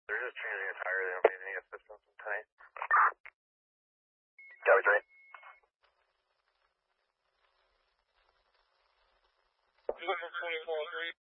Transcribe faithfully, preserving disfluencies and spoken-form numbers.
They're just changing a tire. They don't need any assistance tonight. Copy three. twenty-four three.